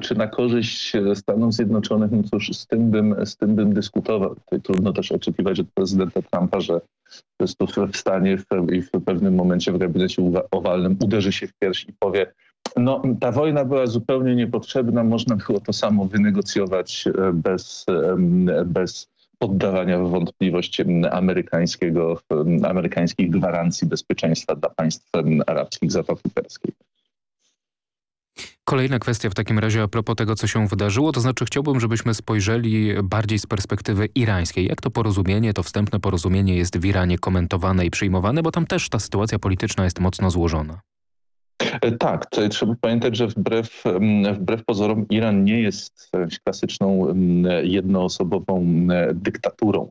czy na korzyść Stanów Zjednoczonych, no cóż, z tym bym dyskutował. Tutaj trudno też oczekiwać od prezydenta Trumpa, że po prostu wstanie i w pewnym momencie w gabinecie owalnym uderzy się w pierś i powie: no, ta wojna była zupełnie niepotrzebna, można było to samo wynegocjować bez poddawania w wątpliwość amerykańskich gwarancji bezpieczeństwa dla państw arabskich Zatoki Perskiej. Kolejna kwestia w takim razie a propos tego, co się wydarzyło, to znaczy chciałbym, żebyśmy spojrzeli bardziej z perspektywy irańskiej. Jak to porozumienie, to wstępne porozumienie jest w Iranie komentowane i przyjmowane, bo tam też ta sytuacja polityczna jest mocno złożona. Tak, tutaj trzeba pamiętać, że wbrew pozorom Iran nie jest klasyczną jednoosobową dyktaturą.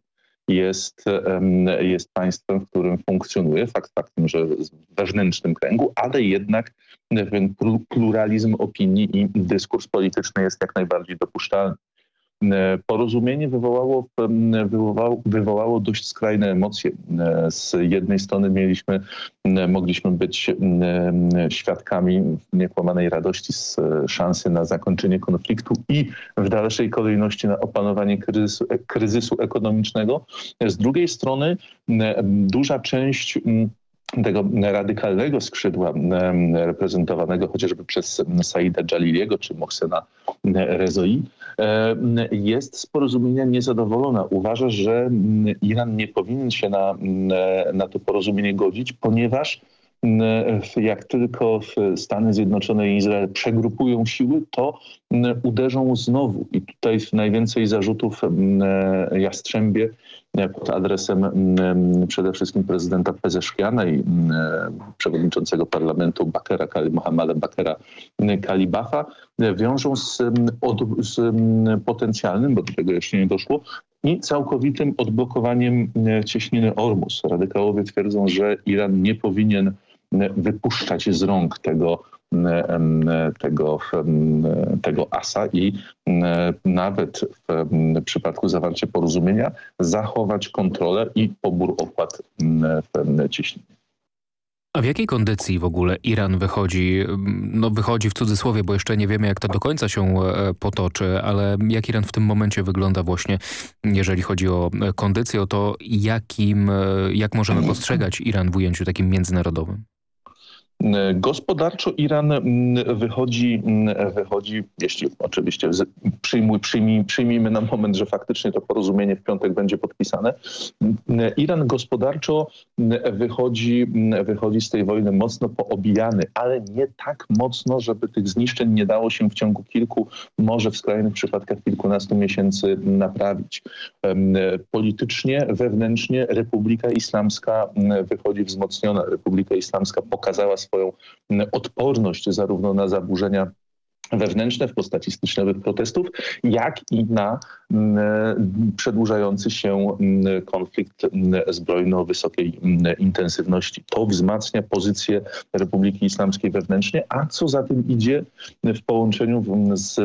Jest państwem, w którym funkcjonuje, fakt faktem, że w wewnętrznym kręgu, ale jednak pewien pluralizm opinii i dyskurs polityczny jest jak najbardziej dopuszczalny. Porozumienie wywołało dość skrajne emocje. Z jednej strony mogliśmy być świadkami niekłamanej radości z szansy na zakończenie konfliktu i w dalszej kolejności na opanowanie kryzysu ekonomicznego. Z drugiej strony duża część tego radykalnego skrzydła reprezentowanego chociażby przez Saida Jaliliego czy Mohsena Rezoi jest z porozumienia niezadowolona. Uważa, że Iran nie powinien się na to porozumienie godzić, ponieważ jak tylko Stany Zjednoczone i Izrael przegrupują siły, to uderzą znowu. I tutaj najwięcej zarzutów jastrzębie pod adresem przede wszystkim prezydenta Pezeszkiana i przewodniczącego parlamentu Mohammada Bakera Kalibafa wiążą z potencjalnym, bo do tego jeszcze nie doszło, i całkowitym odblokowaniem cieśniny Ormus. Radykałowie twierdzą, że Iran nie powinien wypuszczać z rąk tego asa i nawet w przypadku zawarcia porozumienia zachować kontrolę i pobór opłat w cieśninie. A w jakiej kondycji w ogóle Iran wychodzi? No wychodzi w cudzysłowie, bo jeszcze nie wiemy, jak to do końca się potoczy, ale jak Iran w tym momencie wygląda właśnie, jeżeli chodzi o kondycję, o to jak możemy postrzegać Iran w ujęciu takim międzynarodowym? Gospodarczo Iran wychodzi, jeśli oczywiście przyjmijmy na moment, że faktycznie to porozumienie w piątek będzie podpisane. Iran gospodarczo wychodzi z tej wojny mocno poobijany, ale nie tak mocno, żeby tych zniszczeń nie dało się w ciągu kilku, może w skrajnych przypadkach kilkunastu miesięcy naprawić. Politycznie, wewnętrznie Republika Islamska wychodzi wzmocniona. Republika Islamska pokazała swoją odporność zarówno na zaburzenia wewnętrzne w postaci styczniowych protestów, jak i na przedłużający się konflikt zbrojny o wysokiej intensywności. To wzmacnia pozycję Republiki Islamskiej wewnętrznie, a co za tym idzie w połączeniu z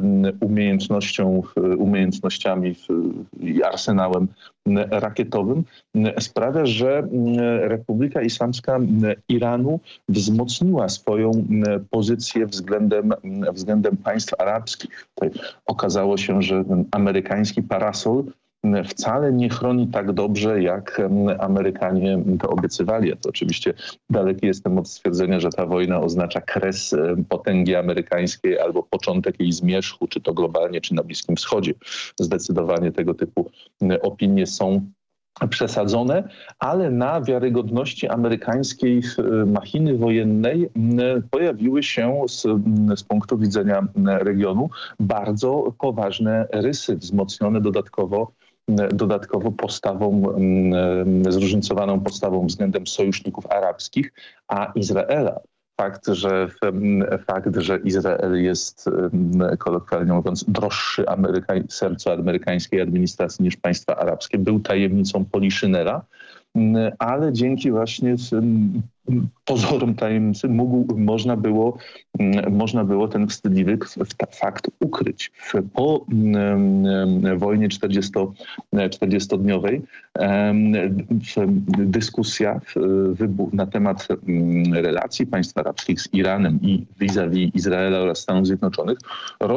umiejętnościami i arsenałem rakietowym sprawia, że Republika Islamska Iranu wzmocniła swoją pozycję względem państw arabskich. Tutaj okazało się, że ten amerykański parasol wcale nie chroni tak dobrze, jak Amerykanie to obiecywali. Ja to oczywiście daleki jestem od stwierdzenia, że ta wojna oznacza kres potęgi amerykańskiej albo początek jej zmierzchu, czy to globalnie, czy na Bliskim Wschodzie. Zdecydowanie tego typu opinie są przesadzone, ale na wiarygodności amerykańskiej machiny wojennej pojawiły się z punktu widzenia regionu bardzo poważne rysy, wzmocnione dodatkowo zróżnicowaną postawą względem sojuszników arabskich, a Izraela. Fakt, że Izrael jest, kolokwialnie mówiąc, droższy sercu amerykańskiej administracji niż państwa arabskie, był tajemnicą Poliszynela, ale dzięki właśnie pozorom tajemnicy można było ten wstydliwy fakt ukryć. Po wojnie 40-dniowej dyskusja na temat relacji państw arabskich z Iranem i vis-a-vis Izraela oraz Stanów Zjednoczonych